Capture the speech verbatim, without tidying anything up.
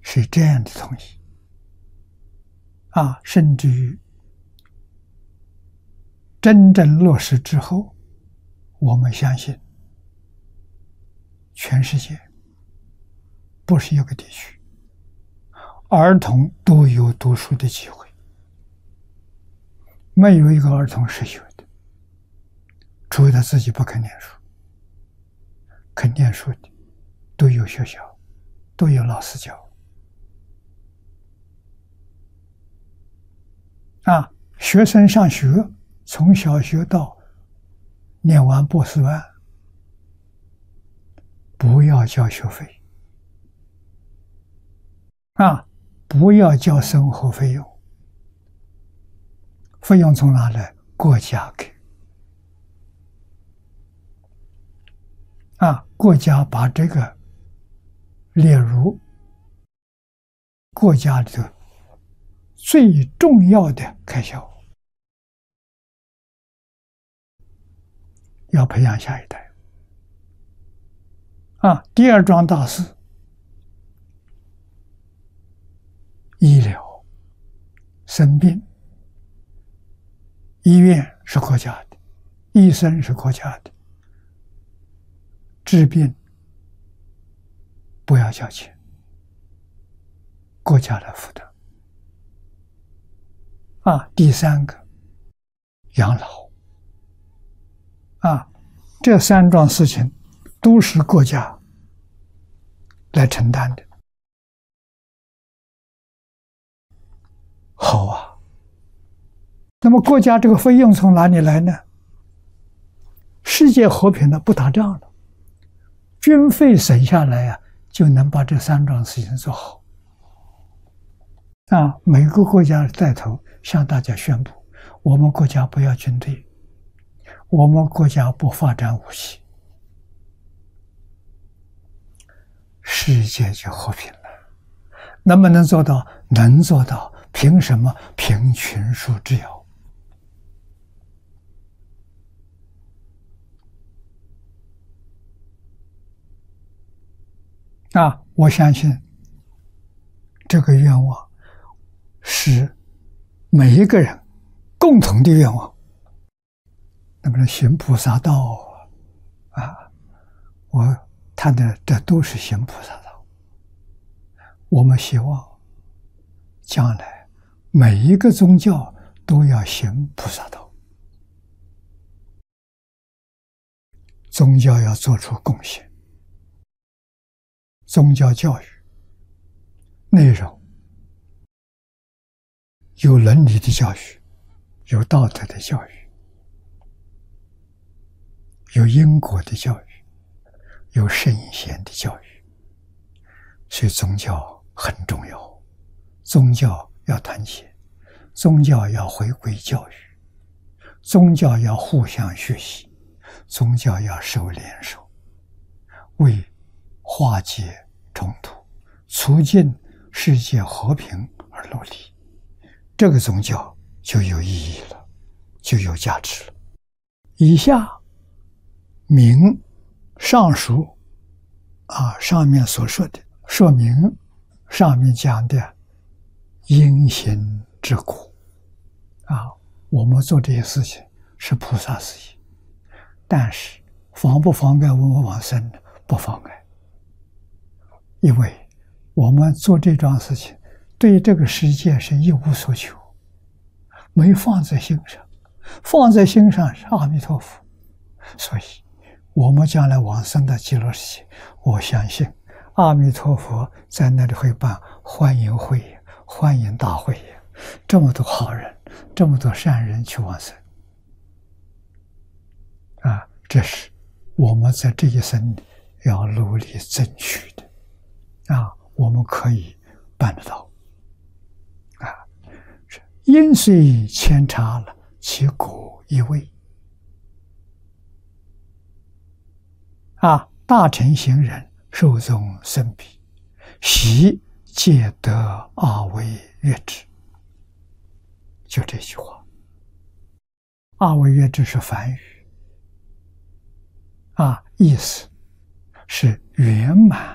是这样的统一啊，甚至于真正落实之后，我们相信全世界不是一个地区，儿童都有读书的机会，没有一个儿童是有的，除非他自己不肯念书。肯念书的都有学校，都有老师教。啊，学生上学，从小学到念完博士班，不要交学费，啊，不要交生活费用，费用从哪来？国家给。啊，国家把这个列入国家里头最重要的开销，要培养下一代。啊，第二桩大事，医疗，生病，医院是国家的，医生是国家的，治病不要交钱，国家来负担。啊，第三个，养老。啊，这三桩事情都是国家来承担的。好啊，那么国家这个费用从哪里来呢？世界和平了，不打仗了，军费省下来啊，就能把这三桩事情做好。啊，每个国家带头向大家宣布，我们国家不要军队，我们国家不发展武器，世界就和平了。能不能做到？能做到。凭什么？凭群书之要。啊，我相信这个愿望是每一个人共同的愿望。那么行菩萨道啊，我谈的这都是行菩萨道。我们希望将来每一个宗教都要行菩萨道，宗教要做出贡献。宗教教育内容有伦理的教育，有道德的教育，有因果的教育，有圣贤的教育。所以宗教很重要，宗教要团结，宗教要回归教育，宗教要互相学习，宗教要手连手，为化解冲突，促进世界和平而努力。这个宗教就有意义了，就有价值了。以下明上述啊上面所说的，说明上面讲的因行之果啊，我们做这些事情是菩萨事业，但是妨不妨碍我们往生呢？不妨碍，因为我们做这桩事情对这个世界是一无所求，没放在心上，放在心上是阿弥陀佛。所以我们将来往生的极乐世界，我相信阿弥陀佛在那里会办欢迎会、欢迎大会，这么多好人，这么多善人去往生啊！这是我们在这一生要努力争取的啊！我们可以办得到啊！因虽千差了，其果亦未啊！大乘行人受众生彼，悉皆得二位月支。就这句话，二位月支是梵语啊，意思是圆满